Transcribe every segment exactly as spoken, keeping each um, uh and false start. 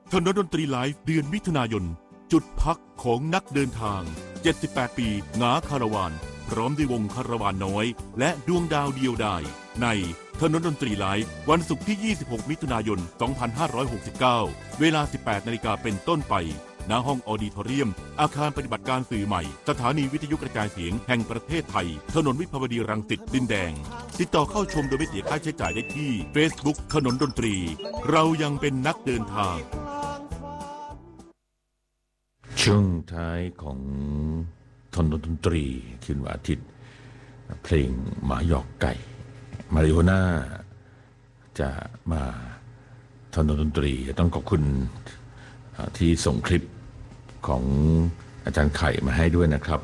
ถนนดนตรีไลฟ์เดือนมิถุนายนจุดพักของนักเดินทางเจ็ดสิบแปดปีหงาคาราวานพร้อมด้วยวงคาราวานน้อยและดวงดาวเดียวดายในถนนดนตรีไลฟ์วันศุกร์ที่ยี่สิบหกมิถุนายนสองพันห้าร้อยหกสิบเก้าเวลาสิบแปดนาฬิกาเป็นต้นไปณห้องออดิทอเรียมอาคารปฏิบัติการสื่อใหม่สถานีวิทยุกระจายเสียงแห่งประเทศไทยถนนวิภาวดีรังสิตดินแดงติดต่อเข้าชมโดยไม่เสียค่าใช้จ่ายได้ที่ Facebook ถนนดนตรีเรายังเป็นนักเดินทางช่วงท้ายของถนนดนตรีคืนวันอาทิตย์เพลงหมาหยอกไก่มาริโอน่าจะมาถนนดนตรีต้องขอบคุณที่ส่งคลิปของอาจารย์ไข่มาให้ด้วยนะครับ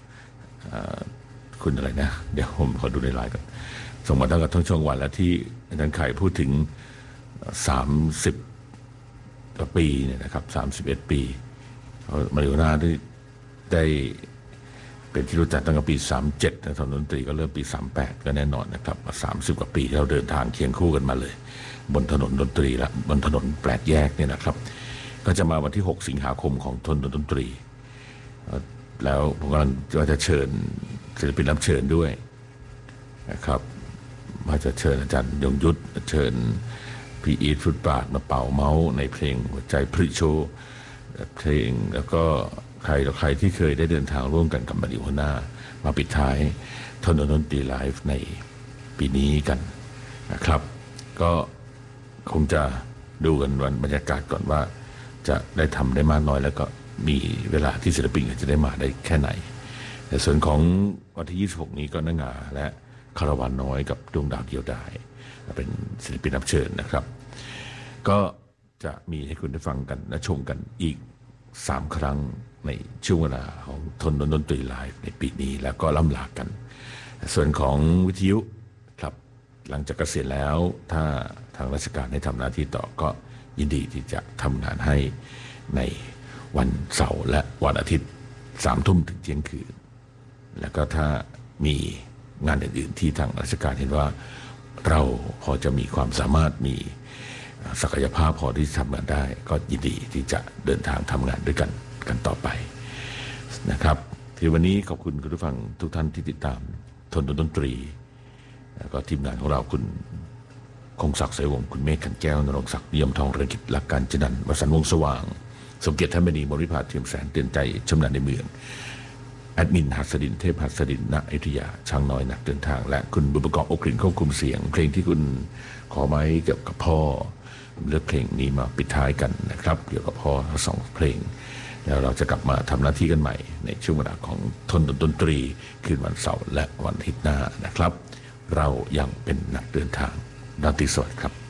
คุณอะไรนะเดี๋ยวผมขอดูในไลน์ก่อนส่งมาตั้งแต่ทั้งช่วงวันแล้วที่อาจารย์ไข่พูดถึงสามสิบกว่าปีเนี่ยนะครับสามสิบเอ็ดปีมาริโอน่าได้ได้เป็นที่รู้จักตั้งแต่ปีสามสิบเจ็ดถนนดนตรีก็เริ่มปีสามสิบแปดก็แน่นอนนะครับสามสิบกว่าปีที่เราเดินทางเคียงคู่กันมาเลยบนถนนดนตรีละบนถนนแปดแยกเนี่ยนะครับก็จะมาวันที่หกสิงหาคมของถนนดนตรีแล้วผมกำลังจะเชิญศิลปินรับเชิญด้วยนะครับว่าจะเชิญอาจารย์ยงยุทธเชิญพี่อีทฟุตบาทมาเป่าเมาส์ในเพลงหัวใจพริโชเพลงแล้วก็ใครต่อใครที่เคยได้เดินทางร่วมกันกับมาริโอน่ามาปิดท้ายถนนดนตรีไลฟ์ในปีนี้กันนะครับก็คงจะดูกันวันบรรยากาศก่อนว่าจะได้ทำได้มากน้อยแล้วก็มีเวลาที่ศิลปินจะได้มาได้แค่ไหนแต่ส่วนของวันที่ยี่สิบหกนี้ก็นางาและคาราวานน้อยกับดวงดาวเดียวดายเป็นศิลปินรับเชิญนะครับก็จะมีให้คุณได้ฟังกันและชมกันอีกสามครั้งในช่วงเวลาของถนนดนตรีไลฟ์ในปีนี้แล้วก็ล่ำลากันส่วนของวิทยุครับหลังจากเกษียณแล้วถ้าทางราชการให้ทำหน้าที่ต่อก็ยินดีที่จะทำงานให้ในวันเสาร์และวันอาทิตย์สามทุ่มถึงเที่ยงคืนแล้วก็ถ้ามีงานอื่นๆที่ทางราชการเห็นว่าเราพอจะมีความสามารถมีศักยภาพพอที่จะทำงานได้ก็ยินดีที่จะเดินทางทำงานด้วยกันกันต่อไปนะครับที่วันนี้ขอบคุณคุณผู้ฟังทุกท่านที่ติดตามถนนดนตรีแล้วก็ทีมงานของเราคุณคงศักดิ์เสวงคุณเมฆขันแก้วนรงศักดิ์นิยมทองเรืองกิจหลักการจนันวสันต์วงสว่างสมเกียรติท่านบดีบริพาเทียมแสนเตือนใจชำนาญในเมืองแอดมินหัสดินเทพหัสดินณอยุธยาช่างน้อยนักเดินทางและคุณบุญประกอบโอกลิ่นควบคุมเสียงเพลงที่คุณขอไว้เกี่ยวกับพ่อเลือกเพลงนี้มาปิดท้ายกันนะครับเกี่ยวกับพ่อทั้งสองเพลงแล้วเราจะกลับมาทำหน้าที่กันใหม่ในช่วงเวลาของถนนดนตรีคืนวันเสาร์และวันอาทิตย์หน้านะครับเรายังเป็นนักเดินทางราตรีสวัสดิ์ครับ